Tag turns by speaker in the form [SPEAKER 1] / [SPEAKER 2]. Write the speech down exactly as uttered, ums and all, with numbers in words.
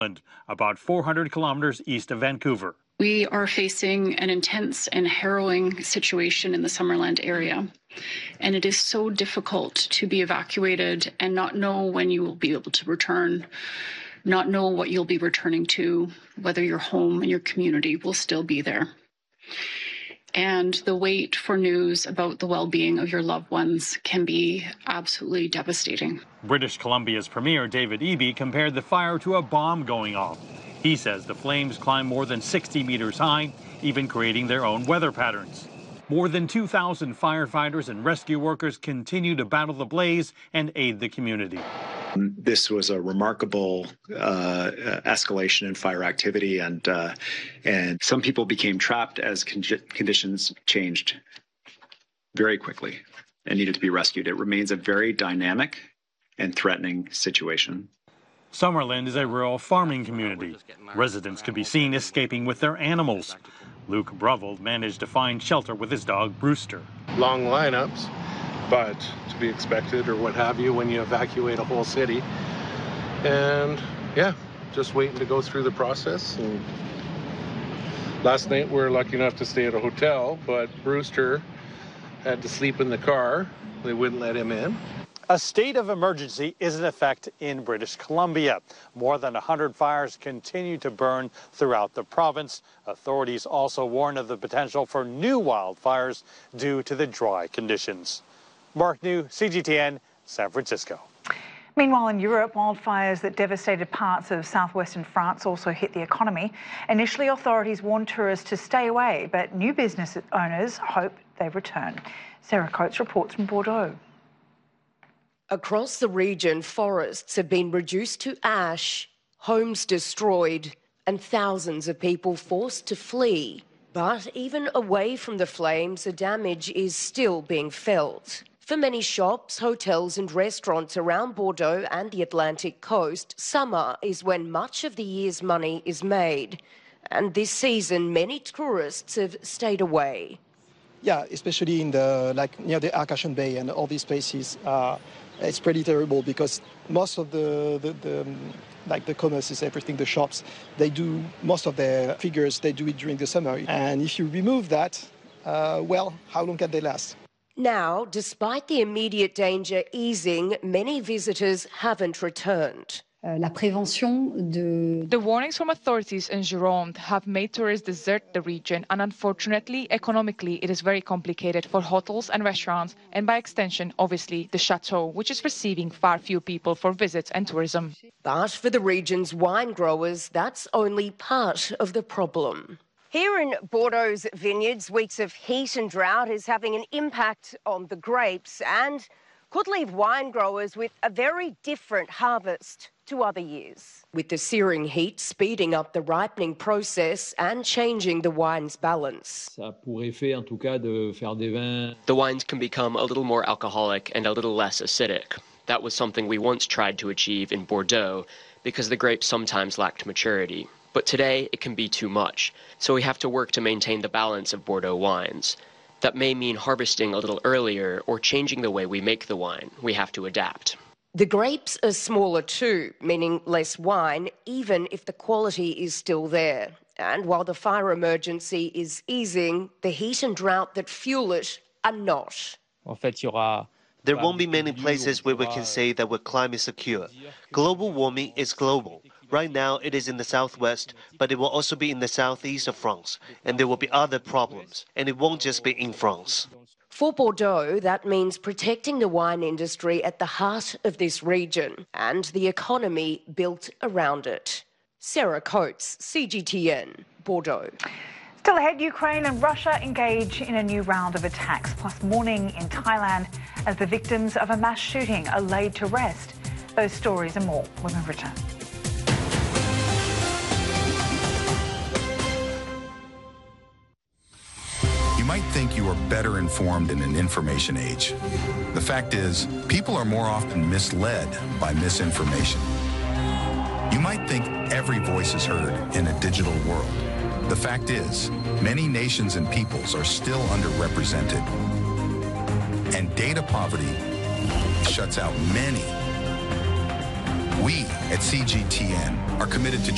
[SPEAKER 1] about four hundred kilometers east of Vancouver.
[SPEAKER 2] We are facing an intense and harrowing situation in the Summerland area, and it is so difficult to be evacuated and not know when you will be able to return, not know what you'll be returning to, whether your home and your community will still be there. And the wait for news about the well-being of your loved ones can be absolutely devastating.
[SPEAKER 1] British Columbia's Premier David Eby compared the fire to a bomb going off. He says the flames climb more than sixty meters high, even creating their own weather patterns. More than two thousand firefighters and rescue workers continue to battle the blaze and aid the community.
[SPEAKER 3] This was a remarkable uh, escalation in fire activity, and uh, and some people became trapped as con conditions changed very quickly and needed to be rescued. It remains a very dynamic and threatening situation.
[SPEAKER 1] Summerland is a rural farming community. Residents could be seen escaping with their animals. Luke Breville managed to find shelter with his dog, Brewster.
[SPEAKER 4] Long lineups, but to be expected or what have you when you evacuate a whole city. And yeah, just waiting to go through the process. And last night we were lucky enough to stay at a hotel, but Brewster had to sleep in the car. They wouldn't let him in.
[SPEAKER 1] A state of emergency is in effect in British Columbia. More than one hundred fires continue to burn throughout the province. Authorities also warn of the potential for new wildfires due to the dry conditions. Mark New, C G T N, San Francisco.
[SPEAKER 5] Meanwhile, in Europe, wildfires that devastated parts of southwestern France also hit the economy. Initially, authorities warned tourists to stay away, but new business owners hope they return. Sarah Coates reports from Bordeaux.
[SPEAKER 6] Across the region, forests have been reduced to ash, homes destroyed, and thousands of people forced to flee. But even away from the flames, the damage is still being felt. For many shops, hotels and restaurants around Bordeaux and the Atlantic coast, summer is when much of the year's money is made. And this season, many tourists have stayed away.
[SPEAKER 7] Yeah, especially in the, like, near the Arcachon Bay and all these places. Uh, it's pretty terrible because most of the, the, the like the commerces, everything, the shops, they do most of their figures, they do it during the summer. And if you remove that, uh, well, how long can they last?
[SPEAKER 6] Now, despite the immediate danger easing, many visitors haven't returned.
[SPEAKER 8] La prévention de...
[SPEAKER 9] The warnings from authorities in Gironde have made tourists desert the region, and unfortunately, economically, it is very complicated for hotels and restaurants, and by extension, obviously, the chateau, which is receiving far fewer people for visits and tourism.
[SPEAKER 6] But for the region's wine growers, that's only part of the problem. Here in Bordeaux's vineyards, weeks of heat and drought is having an impact on the grapes and could leave wine growers with a very different harvest to other years. With the searing heat speeding up the ripening process and changing the wine's balance.
[SPEAKER 10] Ça pourrait faire, en tout cas, de faire des vins.
[SPEAKER 11] The wines can become a little more alcoholic and a little less acidic. That was something we once tried to achieve in Bordeaux because the grapes sometimes lacked maturity. But today it can be too much, so we have to work to maintain the balance of Bordeaux wines. That may mean harvesting a little earlier or changing the way we make the wine. We have to adapt.
[SPEAKER 6] The grapes are smaller too, meaning less wine, even if the quality is still there. And while the fire emergency is easing, the heat and drought that fuel it are not.
[SPEAKER 10] En fait, il y aura
[SPEAKER 12] There won't be many places where we can say that we're climate secure. Global warming is global. Right now, it is in the southwest, but it will also be in the southeast of France, and there will be other problems, and it won't just be in France.
[SPEAKER 6] For Bordeaux, that means protecting the wine industry at the heart of this region and the economy built around it. Sarah Coates, C G T N, Bordeaux.
[SPEAKER 5] Still ahead, Ukraine and Russia engage in a new round of attacks, plus mourning in Thailand as the victims of a mass shooting are laid to rest. Those stories and more when we return.
[SPEAKER 13] You might think you are better informed in an information age. The fact is, people are more often misled by misinformation. You might think every voice is heard in a digital world. The fact is, many nations and peoples are still underrepresented. And data poverty shuts out many. We at C G T N are committed to